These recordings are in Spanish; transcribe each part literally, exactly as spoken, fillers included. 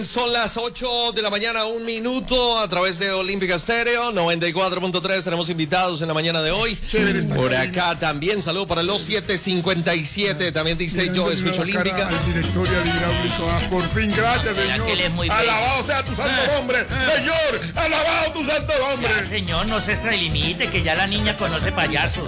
Son las ocho de la mañana, un minuto, a través de Olímpica Estéreo noventa y cuatro punto tres. Tenemos invitados en la mañana de hoy. Por acá también, saludo para los siete cincuenta y siete. También dice Mirando yo escucho Olímpica. Al director y al hidráulico, ah, por fin, gracias, señor. Alabado sea tu santo nombre, señor. Alabado tu santo nombre. Ya, señor, no se extralimite, que ya la niña conoce payasos.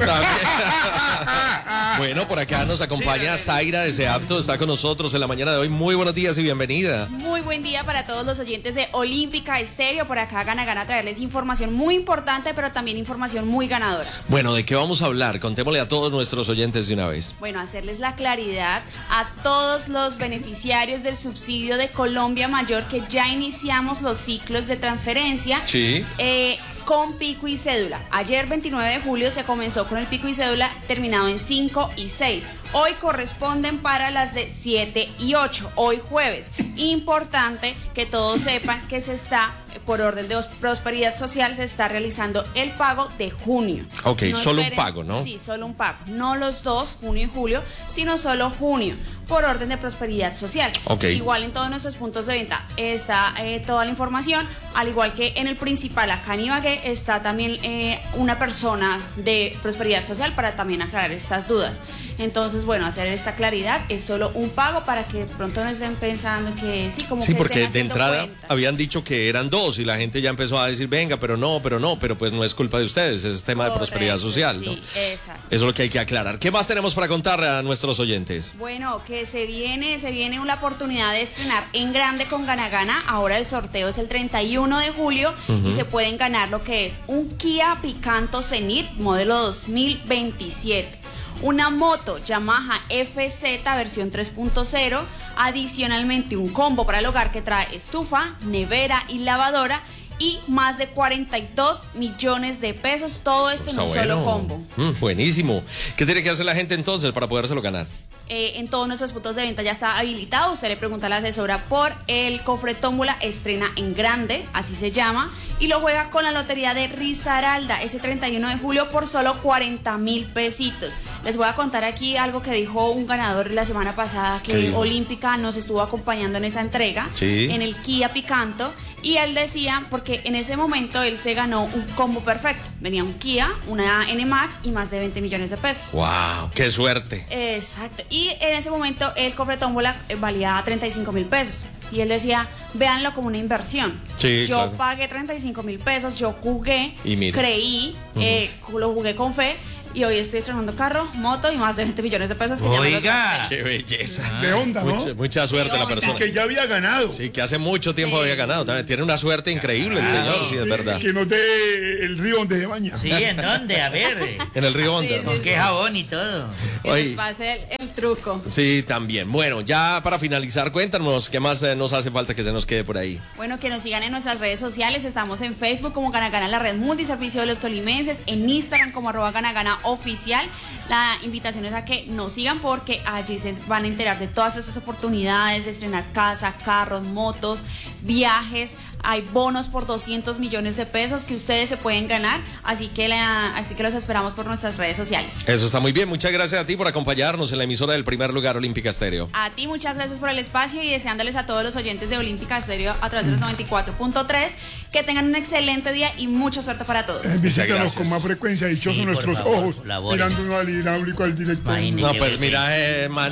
Bueno, por acá nos acompaña Zaira de Seapto, está con nosotros en la mañana de hoy. Muy buenos días y bienvenida. Muy buen día para todos los oyentes de Olímpica Estéreo. Por acá Gana Gana traerles información muy importante, pero también información muy ganadora. Bueno, ¿de qué vamos a hablar? Contémosle a todos nuestros oyentes de una vez. Bueno, hacerles la claridad a todos los beneficiarios del subsidio de Colombia Mayor, que ya iniciamos los ciclos de transferencia. Sí. Eh, con pico y cédula. Ayer veintinueve de julio se comenzó con el pico y cédula terminado en cinco y seis. Hoy corresponden para las de siete y ocho, hoy jueves. Importante que todos sepan que se está, por orden de prosperidad social, se está realizando el pago de junio. Ok, no solo esperen, un pago, ¿no? Sí, solo un pago. No los dos, junio y julio, sino solo junio, por orden de prosperidad social. Okay. Igual en todos nuestros puntos de venta está eh, toda la información, al igual que en el principal, acá en Ibagué, está también eh, una persona de prosperidad social para también aclarar estas dudas. Entonces, bueno, hacer esta claridad, es solo un pago para que pronto no estén pensando que sí, como sí, que porque estén de entrada cuentas. Habían dicho que eran dos y la gente ya empezó a decir, venga, pero no, pero no, pero pues no es culpa de ustedes, es tema Correcto, de prosperidad social, sí, ¿no? Exacto. Eso es lo que hay que aclarar. ¿Qué más tenemos para contar a nuestros oyentes? Bueno, que se viene, se viene una oportunidad de estrenar en grande con Gana Gana. Ahora el sorteo es el treinta y uno de julio uh-huh. y se pueden ganar lo que es un Kia Picanto Zenith modelo dos mil veintisiete. Una moto Yamaha F Z versión tres punto cero, adicionalmente un combo para el hogar que trae estufa, nevera y lavadora y más de cuarenta y dos millones de pesos, todo esto en un bueno. solo combo. Mm, buenísimo. ¿Qué tiene que hacer la gente entonces para podérselo ganar? Eh, en todos nuestros puntos de venta ya está habilitado. Usted le pregunta a la asesora por el cofre tómbola estrena en grande, así se llama, y lo juega con la lotería de Risaralda ese treinta y uno de julio por solo cuarenta mil pesitos. Les voy a contar aquí algo que dijo un ganador la semana pasada, que Olímpica nos estuvo acompañando en esa entrega, sí. en el Kia Picanto, y él decía, porque en ese momento él se ganó un combo perfecto. Venía un Kia, una N Max y más de veinte millones de pesos. ¡Wow! ¡Qué suerte! Exacto. Y en ese momento el cofre tómbola valía treinta y cinco mil pesos. Y él decía, véanlo como una inversión. Sí, yo claro. pagué treinta y cinco mil pesos, yo jugué, y creí, uh-huh. eh, lo jugué con fe. Y hoy estoy estrenando carro, moto y más de veinte millones de pesos. Que Oiga, ya me qué belleza. De onda, ¿no? Mucha, mucha suerte la persona. Que ya había ganado. Sí, que hace mucho tiempo sí. había ganado. También tiene una suerte increíble el señor, sí, sí, es sí, verdad. Que nos dé el río donde se baña. Sí, ¿en dónde? A ver. En el río Honda. Sí, Con qué jabón y todo. Que les pase el, el truco. Sí, también. Bueno, ya para finalizar, cuéntanos qué más eh, nos hace falta que se nos quede por ahí. Bueno, que nos sigan en nuestras redes sociales. Estamos en Facebook como Gana Gana, la red multiservicio de los tolimenses. En Instagram como arroba Gana Gana oficial. La invitación es a que nos sigan porque allí se van a enterar de todas estas oportunidades de estrenar casa, carros, motos, viajes. Hay bonos por doscientos millones de pesos que ustedes se pueden ganar, así que, la, así que los esperamos por nuestras redes sociales. Eso está muy bien, muchas gracias a ti por acompañarnos en la emisora del primer lugar Olímpica Estéreo. A ti muchas gracias por el espacio y deseándoles a todos los oyentes de Olímpica Estéreo a través de los noventa y cuatro punto tres que tengan un excelente día y mucha suerte para todos. Eh, visítanos con más frecuencia, dichosos sí, nuestros favor, ojos, mirando al hidráulico, al director. No, pues mira, eh, man,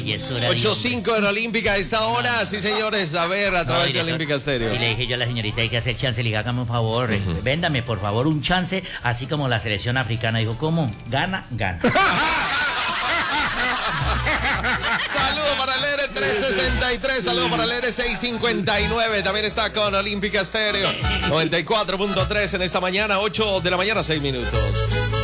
ocho cinco en Olímpica a esta hora, sí señores, a ver, a través no, de Olímpica Estéreo. Y le dije yo a la señorita, hay que hacer chance, le dije, hágame un favor, uh-huh. véndame por favor un chance, así como la selección africana. Dijo, ¿cómo? Gana, gana. Saludos para el R trescientos sesenta y tres, saludos para el R seiscientos cincuenta y nueve, también está con Olímpica Estéreo noventa y cuatro punto tres en esta mañana, ocho de la mañana, seis minutos.